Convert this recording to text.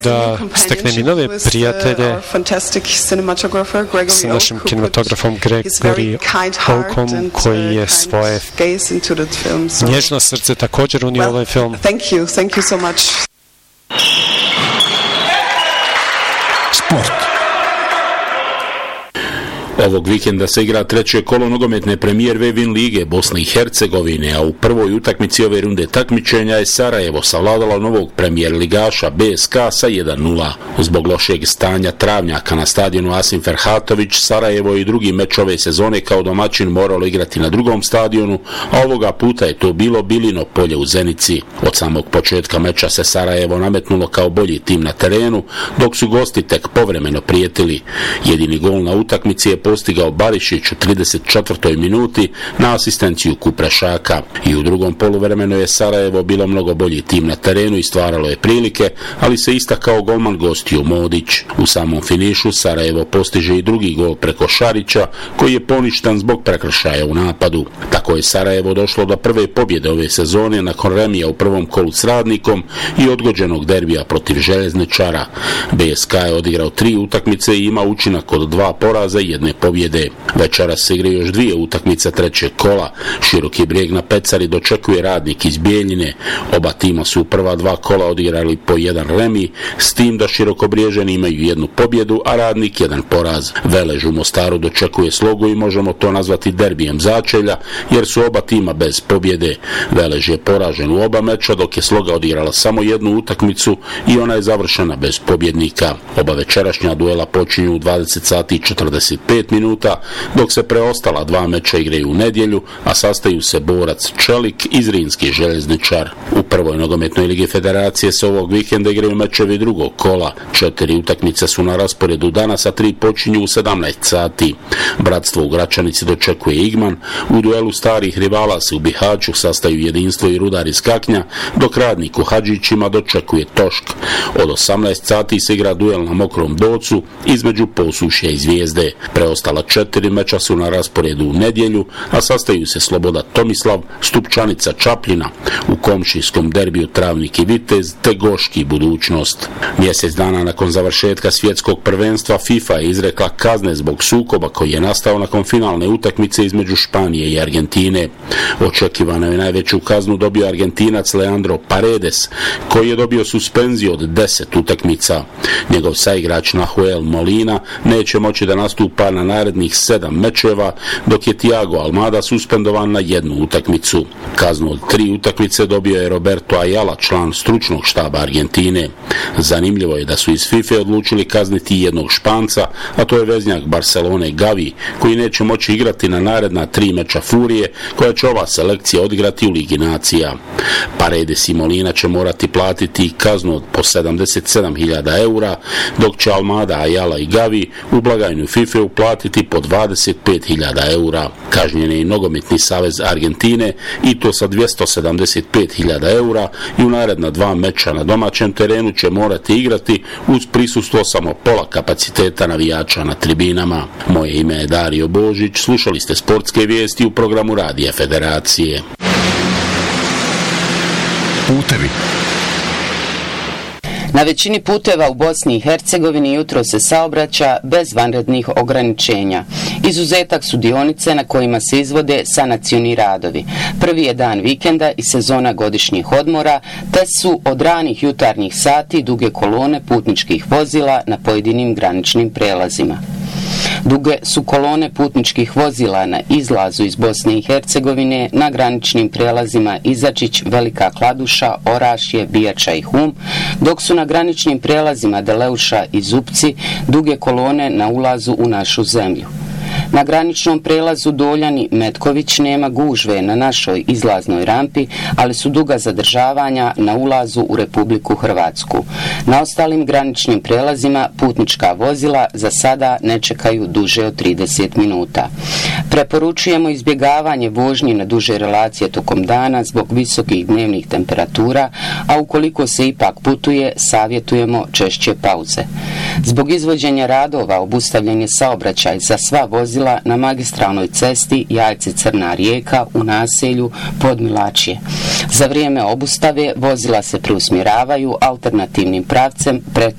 da steknem i nove prijatelje sa našim kinematografom Gregory Holcomb, koji je svoje nježno srce također unio ovaj film. Thank you so much. Sport. Ovog vikenda se igra treće kolo nogometne premijer Vevin lige Bosne i Hercegovine, a u prvoj utakmici ove runde takmičenja je Sarajevo savladalo novog premijer ligaša BSK sa 1:0. Zbog lošeg stanja travnjaka na stadionu Asim Ferhatović, Sarajevo i drugi meč ove sezone kao domaćin moralo igrati na drugom stadionu, a ovoga puta je to bilo Bilino polje u Zenici. Od samog početka meča se Sarajevo nametnulo kao bolji tim na terenu, dok su gosti tek povremeno prijetili. Jedini gol na utakmici je postigao Barišić u 34. minuti na asistenciju Kuprešaka. I u drugom poluvremenu je Sarajevo bilo mnogo bolji tim na terenu i stvaralo je prilike, ali se istakao golman gostiju Modić. U samom finišu Sarajevo postiže i drugi gol preko Šarića, koji je poništen zbog prekršaja u napadu. Tako je Sarajevo došlo do prve pobjede ove sezone nakon remija u prvom kolu s Radnikom i odgođenog derbija protiv Željezničara. BSK je odigrao 3 utakmice i ima učinak od 2 poraza i 1 pobjede. Večeras se igraju još 2 utakmice trećeg kola. Široki Brijeg na Pecari dočekuje Radnik iz Bijeljine. Oba tima su u prva 2 kola odigrali po 1 remi, s tim da Širokobriježani imaju 1 pobjedu, a Radnik 1 poraz. Velež u Mostaru dočekuje Slogu i možemo to nazvati derbijem začelja, jer su oba tima bez pobjede. Velež je poražen u oba meča, dok je Sloga odigrala samo 1 utakmicu i ona je završena bez pobjednika. Oba večerašnja duela počinju u 20:45 minuta, dok se preostala 2 meča igraju u nedjelju, a sastaju se Borac Čelik i Zrinski Željezničar. U prvoj nogometnoj ligi federacije se ovog vikenda igraju mečevi drugog kola. 4 utakmice su na rasporedu danas, a 3 počinju u 17 sati. Bratstvo u Gračanici dočekuje Igman, u duelu starih rivala se u Bihaću sastaju Jedinstvo i Rudar iz Kaknja, dok Radnik u Hadžićima dočekuje Tošk. Od 18 sati se igra duel na Mokrom Docu između Posušja i Zvijezde. Preostala 4 meča su na rasporedu u nedjelju, a sastaju se Sloboda Tomislav, Stupčanica Čapljina, u komšijskom derbiju Travnik i Vitez, te Goški Budućnost. Mjesec dana nakon završetka svjetskog prvenstva FIFA je izrekla kazne zbog sukoba koji je nastao nakon finalne utakmice između Španije i Argentine. Očekivano je najveću kaznu dobio Argentinac Leandro Paredes, koji je dobio suspenziju od 10 utakmica. Njegov saigrač Nahuel Molina neće moći da nastupa na narednih 7 mečeva, dok je Thiago Almada suspendovan na 1 utakmicu. Kaznu od 3 utakmice dobio je Roberto Ayala, član stručnog štaba Argentine. Zanimljivo je da su iz FIFA odlučili kazniti jednog Španca, a to je veznjak Barcelone Gavi, koji neće moći igrati na naredna 3 meča Furije, koja će ova selekcija odigrati u Ligi nacija. Paredes i Molina će morati platiti kaznu od po 77.000 eura, dok će Almada, Ayala i Gavi u blagajnu FIFA uplatiti po 25.000 eura. Kažnjen je i Nogometni savez Argentine, i to sa 275.000 eura, i u naredna 2 meča na domaćem terenu će morati igrati uz prisustvo samo pola kapaciteta navijača na tribinama. Moje ime je Dario Božić, slušali ste sportske vijesti u programu Radija Federacije. Putevi. Na većini puteva u Bosni i Hercegovini jutro se saobraća bez vanrednih ograničenja. Izuzetak su dionice na kojima se izvode sanacioni radovi. Prvi je dan vikenda i sezona godišnjih odmora, te su od ranih jutarnjih sati duge kolone putničkih vozila na pojedinim graničnim prelazima. Duge su kolone putničkih vozila na izlazu iz Bosne i Hercegovine na graničnim prelazima Izačić, Velika Kladuša, Orašje, Bijača i Hum, dok su na graničnim prelazima Deleuša i Zupci duge kolone na ulazu u našu zemlju. Na graničnom prelazu Doljani Metković nema gužve na našoj izlaznoj rampi, ali su duga zadržavanja na ulazu u Republiku Hrvatsku. Na ostalim graničnim prelazima putnička vozila za sada ne čekaju duže od 30 minuta. Preporučujemo izbjegavanje vožnje na duže relacije tokom dana zbog visokih dnevnih temperatura, a ukoliko se ipak putuje, savjetujemo češće pauze. Zbog izvođenja radova obustavljen je saobraćaj za sva vozila na magistralnoj cesti Jajce-Crna Rijeka u naselju Podmilačje. Za vrijeme obustave vozila se preusmjeravaju alternativnim pravcem preko